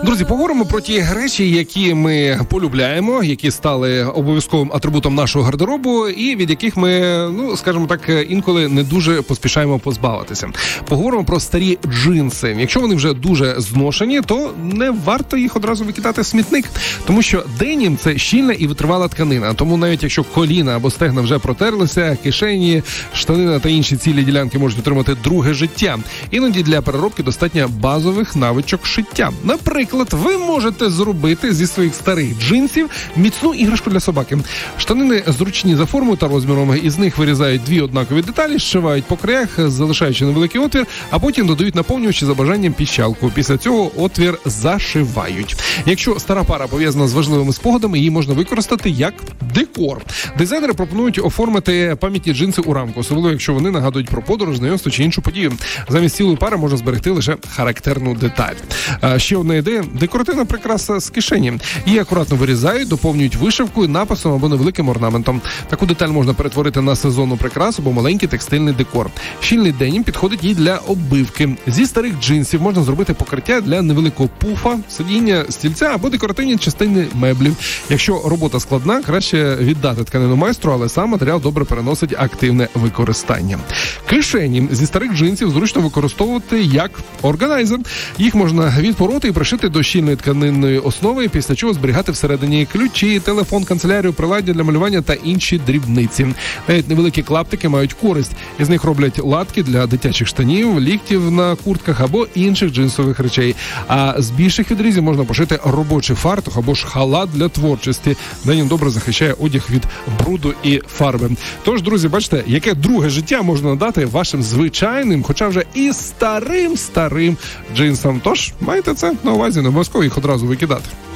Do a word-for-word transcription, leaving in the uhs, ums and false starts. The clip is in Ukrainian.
Друзі, поговоримо про ті речі, які ми полюбляємо, які стали обов'язковим атрибутом нашого гардеробу і від яких ми, ну, скажімо так, інколи не дуже поспішаємо позбавитися. Поговоримо про старі джинси. Якщо вони вже дуже зношені, то не варто їх одразу викидати в смітник, тому що денім – це щільна і витривала тканина. Тому навіть якщо коліна або стегна вже протерлися, кишені, штанина та інші цілі ділянки можуть отримати друге життя. Іноді для переробки достатньо базових навичок шиття. Наприклад, ви можете зробити зі своїх старих джинсів міцну іграшку для собаки. Штанини зручні за формою та розміром. Із них вирізають дві однакові деталі, зшивають по краях, залишаючи невеликий отвір, а потім додають наповнювачі за бажанням піщалку. Після цього отвір зашивають. Якщо стара пара пов'язана з важливими спогадами, її можна використати як декор. Дизайнери пропонують оформити пам'ятні джинси у рамку, особливо якщо вони нагадують про подорож, знайомство чи іншу подію. Замість цілої пари можна зберегти лише характерну деталь. А ще одна ідея – декоративна прикраса з кишені. Її акуратно вирізають, доповнюють вишивкою, написом або невеликим орнаментом. Таку деталь можна перетворити на сезонну прикрасу або маленький текстильний декор. Щільний денім підходить і для оббивки. Зі старих джинсів можна зробити покриття для невеликого пуфа, сидіння, стільця або декоративні частини меблів. Якщо робота складна, краще віддати тканину майстру, але сам матеріал добре переносить активне використання. Кишені зі старих джинсів зручно використовувати як органайзер. Їх можна відпороти і пришити до щільної тканинної основи, після чого зберігати всередині ключі, телефон, канцелярію, приладдя для малювання та інші дрібниці. Навіть невеликі клаптики мають користь. Із них роблять латки для дитячих штанів, ліктів на куртках або інших джинсових речей. А з більших відрізів можна пошити робочий фартух або ж халат для творчості. Денім добре захищає одяг від бруду і фарби. Тож, друзі, бачите, яке друге життя можна надати вашим звичайним, хоча вже і старим-старим джинсам. Тож, майте це на увазі, не обов'язково їх одразу викидати.